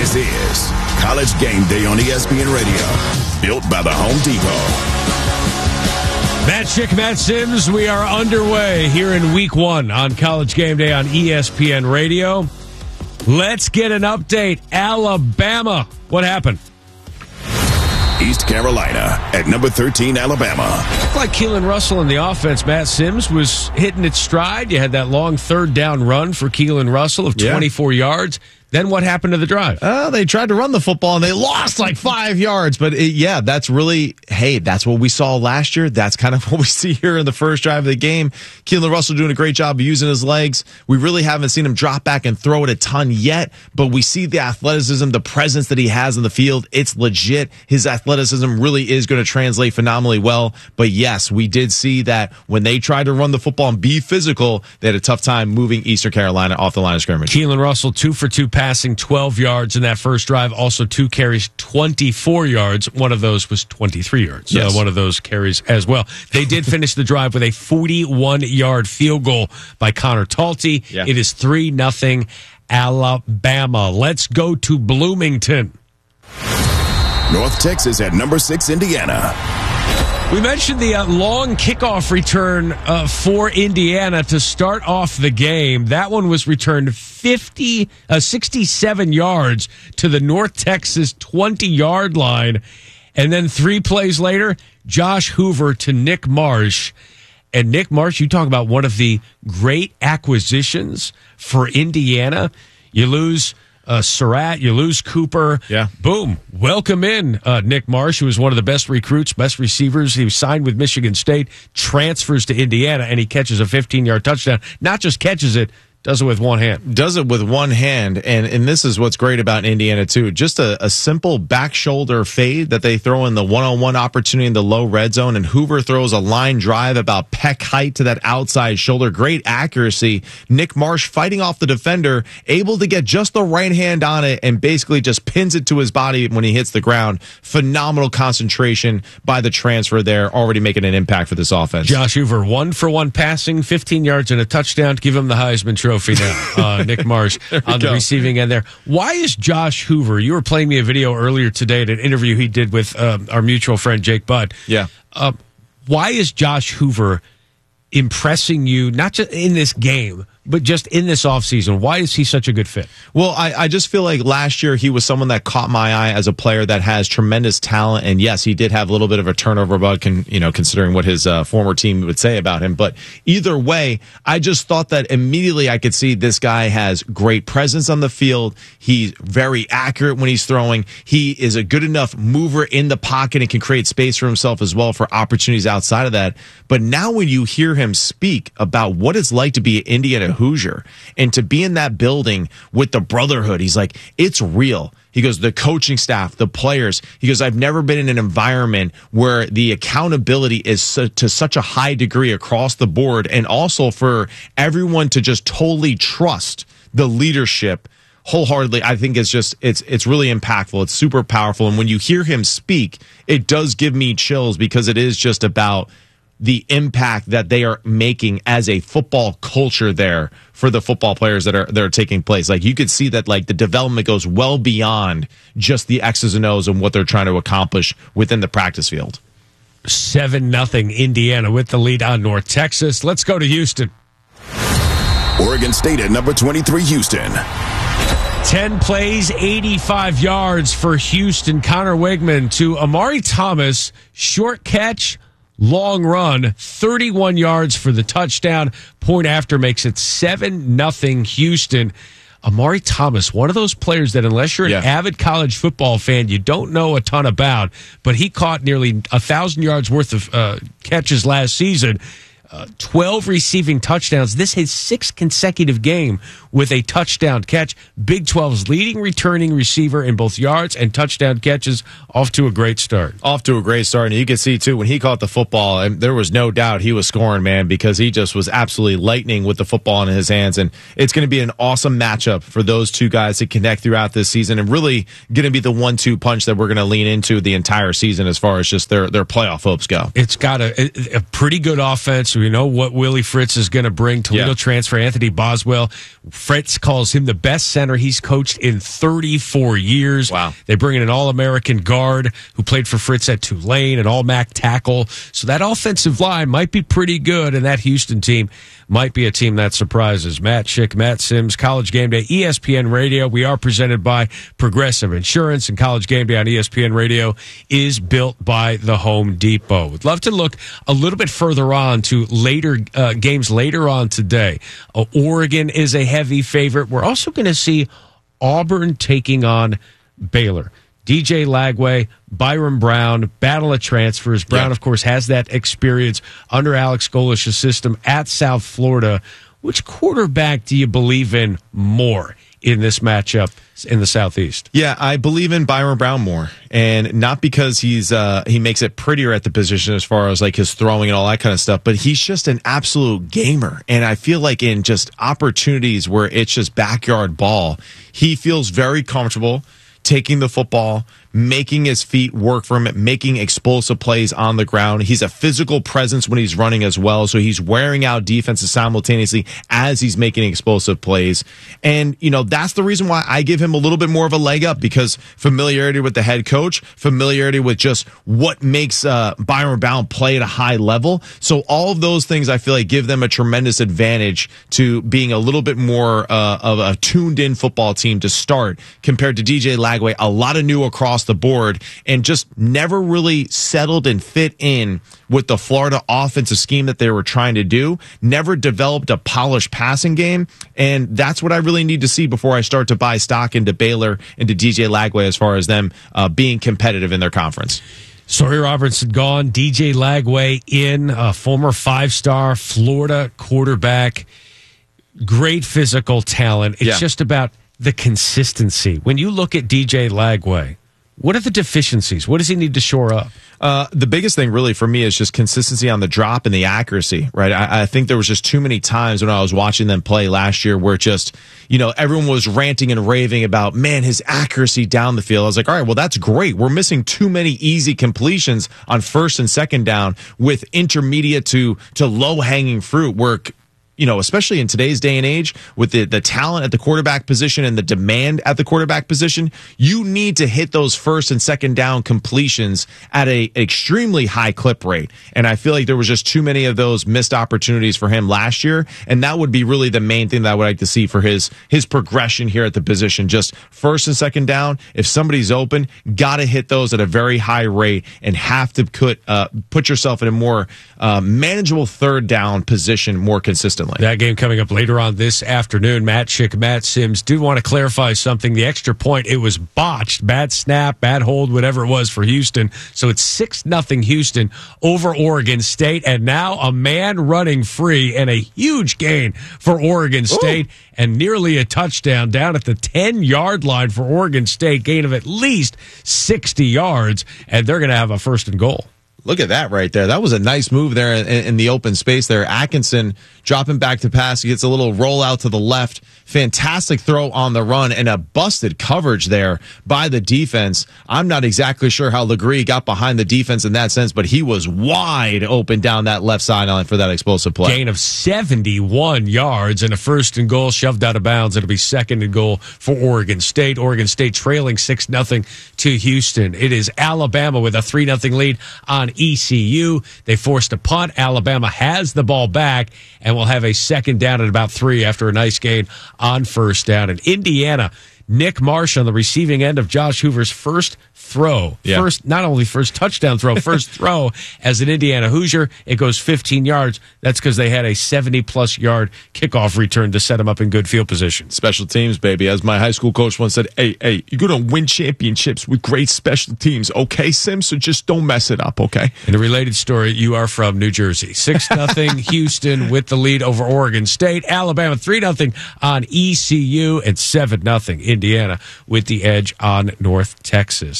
This is College Game Day on ESPN Radio, built by the Home Depot. Matt Schick, Matt Sims, we are underway here in week one on College Game Day on ESPN Radio. Let's get an update. Alabama. What happened? East Carolina at number 13, Alabama. Looked like Keelan Russell in the offense. Matt Sims was hitting its stride. You had that long third down run for Keelan Russell of 24 yards. Then what happened to the drive? They tried to run the football, and they lost like 5 yards. But, that's really, that's what we saw last year. That's kind of what we see here in the first drive of the game. Keelan Russell doing a great job of using his legs. We really haven't seen him drop back and throw it a ton yet, but we see the athleticism, the presence that he has in the field. It's legit. His athleticism really is going to translate phenomenally well. But, yes, we did see that when they tried to run the football and be physical, they had a tough time moving Eastern Carolina off the line of scrimmage. Keelan Russell, 2 for 2 passing, 12 yards in that first drive. Also 2 carries, 24 yards. One of those was 23 yards. Yes. One of those carries as well. They did finish the drive with a 41-yard field goal by Connor Talty. Yeah. It is 3-0 Alabama. Let's go to Bloomington. North Texas at number 6, Indiana. We mentioned the long kickoff return for Indiana to start off the game. That one was returned 67 yards to the North Texas 20-yard line. And then 3 plays later, Josh Hoover to Nick Marsh. And Nick Marsh, you talk about one of the great acquisitions for Indiana. You lose Surratt, you lose Cooper. Yeah. Boom. Welcome in Nick Marsh, who was one of the best recruits, best receivers. He was signed with Michigan State, transfers to Indiana, and he catches a 15-yard touchdown. Not just catches it, does it with one hand. Does it with one hand, and this is what's great about Indiana, too. Just a simple back shoulder fade that they throw in the one-on-one opportunity in the low red zone, and Hoover throws a line drive about peck height to that outside shoulder. Great accuracy. Nick Marsh fighting off the defender, able to get just the right hand on it, and basically just pins it to his body when he hits the ground. Phenomenal concentration by the transfer there, already making an impact for this offense. Josh Hoover, 1 for 1 passing, 15 yards and a touchdown to give him the Heisman Trophy now. Nick Marsh on the receiving end there. Why is Josh Hoover, you were playing me a video earlier today at an interview he did with our mutual friend Jake Budd. Yeah. Why is Josh Hoover impressing you, not just in this game, but just in this offseason? Why is he such a good fit? Well, I just feel like last year he was someone that caught my eye as a player that has tremendous talent. And yes, he did have a little bit of a turnover bug, considering what his former team would say about him. But either way, I just thought that immediately I could see this guy has great presence on the field. He's very accurate when he's throwing. He is a good enough mover in the pocket and can create space for himself as well for opportunities outside of that. But now when you hear him speak about what it's like to be an Indiana Hoosier and to be in that building with the brotherhood, he's like, it's real. He goes, the coaching staff, the players. He goes, I've never been in an environment where the accountability is to such a high degree across the board, and also for everyone to just totally trust the leadership wholeheartedly. I think it's really impactful. It's super powerful. And when you hear him speak, it does give me chills, because it is just about the impact that they are making as a football culture there for the football players that are taking place. Like, you could see that, like, the development goes well beyond just the X's and O's and what they're trying to accomplish within the practice field. 7-0 Indiana with the lead on North Texas. Let's go to Houston. Oregon State at number 23, Houston. 10 plays, 85 yards for Houston. Connor Wigman to Amari Thomas. Short catch, long run, 31 yards for the touchdown. Point after makes it 7-0 Houston. Amari Thomas, one of those players that unless you're an avid college football fan, you don't know a ton about, but he caught nearly 1,000 yards worth of catches last season. 12 receiving touchdowns. This is his 6th consecutive game with a touchdown catch. Big 12's leading returning receiver in both yards and touchdown catches. Off to a great start. And you can see, too, when he caught the football, and there was no doubt he was scoring, man, because he just was absolutely lightning with the football in his hands. And it's going to be an awesome matchup for those two guys to connect throughout this season, and really going to be the 1-2 punch that we're going to lean into the entire season as far as just their playoff hopes go. It's got a pretty good offense. so we know what Willie Fritz is going to bring. Toledo transfer Anthony Boswell. Fritz calls him the best center he's coached in 34 years. Wow. They bring in an All-American guard who played for Fritz at Tulane, an All-MAC tackle. So that offensive line might be pretty good, and that Houston team might be a team that surprises. Matt Schick, Matt Sims, College Game Day, ESPN Radio. We are presented by Progressive Insurance, and College Game Day on ESPN Radio is built by the Home Depot. Would love to look a little bit further on to later games later on today. Oregon is a heavy favorite. We're also going to see Auburn taking on Baylor. DJ Lagway, Byron Brown, battle of transfers. Brown, of course, has that experience under Alex Golish's system at South Florida. Which quarterback do you believe in more in this matchup in the Southeast? Yeah, I believe in Byron Brown more, and not because he makes it prettier at the position as far as like his throwing and all that kind of stuff, but he's just an absolute gamer. And I feel like in just opportunities where it's just backyard ball, he feels very comfortable taking the football, making his feet work for him, making explosive plays on the ground. He's a physical presence when he's running as well, so he's wearing out defenses simultaneously as he's making explosive plays. And, you know, that's the reason why I give him a little bit more of a leg up, because familiarity with the head coach, familiarity with just what makes Byron Brown play at a high level. So all of those things I feel like give them a tremendous advantage to being a little bit more of a tuned-in football team to start compared to DJ Lagway, a lot of new across the board, and just never really settled and fit in with the Florida offensive scheme that they were trying to do, never developed a polished passing game, and that's what I really need to see before I start to buy stock into Baylor, into DJ Lagway, as far as them being competitive in their conference. Sawyer Robertson gone, DJ Lagway in, a former five-star Florida quarterback, great physical talent. It's just about the consistency. When you look at DJ Lagway, what are the deficiencies? What does he need to shore up? The biggest thing really for me is just consistency on the drop and the accuracy, right? I think there was just too many times when I was watching them play last year where just, you know, everyone was ranting and raving about, man, his accuracy down the field. I was like, all right, well, that's great. We're missing too many easy completions on first and second down with intermediate to low-hanging fruit where, you know, especially in today's day and age with the talent at the quarterback position and the demand at the quarterback position, you need to hit those first and second down completions at an extremely high clip rate. And I feel like there was just too many of those missed opportunities for him last year. And that would be really the main thing that I would like to see for his progression here at the position. Just first and second down. If somebody's open, got to hit those at a very high rate and have to put yourself in a more manageable third down position more consistently. That game coming up later on this afternoon. Matt Schick, Matt Sims. Do want to clarify something. The extra point, it was botched. Bad snap, bad hold, whatever it was for Houston. So it's 6-0 Houston over Oregon State. And now a man running free and a huge gain for Oregon State. And nearly a touchdown down at the 10-yard line for Oregon State. Gain of at least 60 yards. And they're going to have a first and goal. Look at that right there. That was a nice move there in the open space there. Atkinson dropping back to pass. He gets a little roll out to the left. Fantastic throw on the run and a busted coverage there by the defense. I'm not exactly sure how Legree got behind the defense in that sense, but he was wide open down that left sideline for that explosive play. Gain of 71 yards and a first and goal shoved out of bounds. It'll be second and goal for Oregon State. Oregon State trailing 6-0 to Houston. It is Alabama with a 3-0 lead on ECU. They forced a punt. Alabama has the ball back and will have a second down at about 3 after a nice gain on first down. And Indiana, Nick Marsh on the receiving end of Josh Hoover's first throw. Not only first touchdown throw, first throw as an Indiana Hoosier. It goes 15 yards. That's because they had a 70-plus yard kickoff return to set them up in good field position. Special teams, baby. As my high school coach once said, hey, you're going to win championships with great special teams, okay, Sim? So just don't mess it up, okay? In a related story, you are from New Jersey. 6-0 Houston with the lead over Oregon State. Alabama 3-0 on ECU and 7-0 Indiana with the edge on North Texas.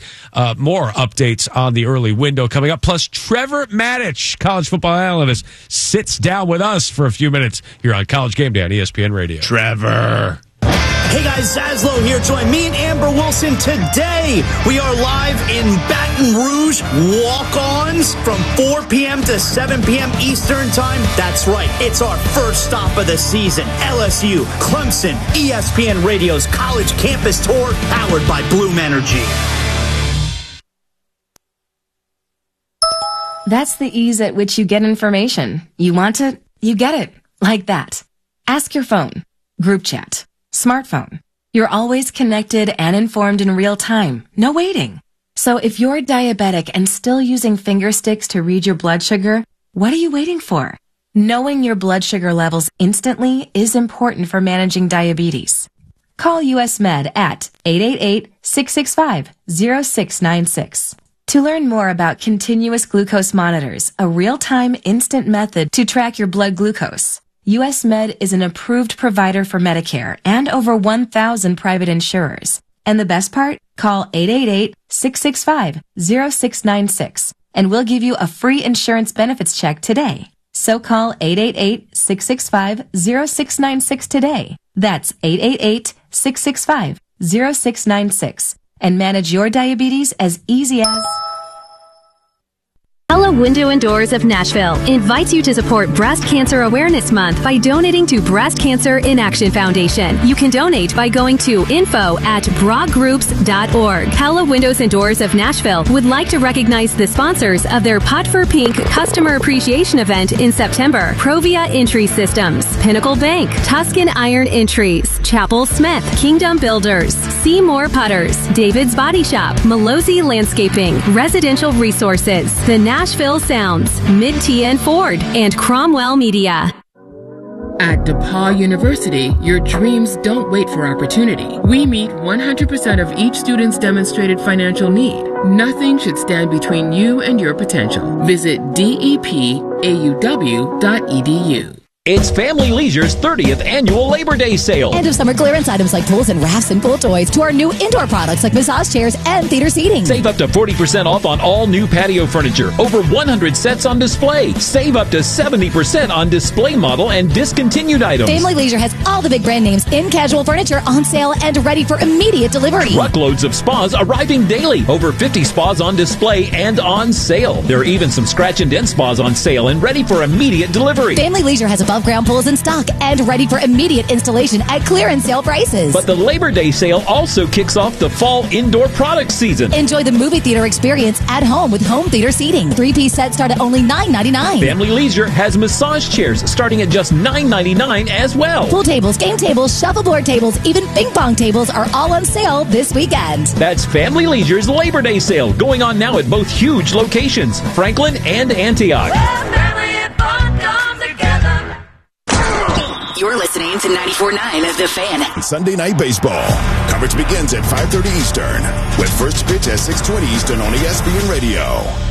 More updates on the early window coming up. Plus, Trevor Maddich, college football analyst, sits down with us for a few minutes here on College Game Day on ESPN Radio. Trevor. Hey guys, Zaslow here. Join me and Amber Wilson today. We are live in Baton Rouge, walk-ons from 4 p.m. to 7 p.m. Eastern Time. That's right. It's our first stop of the season. LSU, Clemson, ESPN Radio's college campus tour powered by Bloom Energy. That's the ease at which you get information. You want it, you get it. Like that. Ask your phone. Group chat. Smartphone. You're always connected and informed in real time. No waiting. So if you're diabetic and still using finger sticks to read your blood sugar, what are you waiting for? Knowing your blood sugar levels instantly is important for managing diabetes. Call US Med at 888-665-0696. To learn more about continuous glucose monitors, a real-time instant method to track your blood glucose, US Med is an approved provider for Medicare and over 1,000 private insurers. And the best part? Call 888-665-0696 and we'll give you a free insurance benefits check today. So call 888-665-0696 today. That's 888-665-0696 and manage your diabetes as easy as... Pella Window and Doors of Nashville invites you to support Breast Cancer Awareness Month by donating to Breast Cancer in Action Foundation. You can donate by going to info@bragroups.org. Pella Windows and Doors of Nashville would like to recognize the sponsors of their Pot for Pink Customer Appreciation event in September. Provia Entry Systems, Pinnacle Bank, Tuscan Iron Entries, Chapel Smith, Kingdom Builders, Seymour Putters, David's Body Shop, Malozzi Landscaping, Residential Resources, the Nashville Sounds, Mid-T and Ford, and Cromwell Media. At DePaul University, your dreams don't wait for opportunity. We meet 100% of each student's demonstrated financial need. Nothing should stand between you and your potential. Visit depauw.edu. It's Family Leisure's 30th annual Labor Day sale. End of summer clearance items like pools and rafts and pool toys to our new indoor products like massage chairs and theater seating. Save up to 40% off on all new patio furniture. Over 100 sets on display. Save up to 70% on display model and discontinued items. Family Leisure has all the big brand names in casual furniture on sale and ready for immediate delivery. Truckloads of spas arriving daily. Over 50 spas on display and on sale. There are even some scratch and dent spas on sale and ready for immediate delivery. Family Leisure has above ground pools in stock and ready for immediate installation at clearance sale prices. But the Labor Day sale also kicks off the fall indoor product season. Enjoy the movie theater experience at home with home theater seating. 3-piece sets start at only $9.99. Family Leisure has massage chairs starting at just $9.99 as well. Pool tables, game tables, shuffleboard tables, even ping pong tables are all on sale this weekend. That's Family Leisure's Labor Day sale going on now at both huge locations, Franklin and Antioch. You're listening to 94.9 The Fan. Sunday Night Baseball. Coverage begins at 5:30 Eastern with first pitch at 6:20 Eastern on ESPN Radio.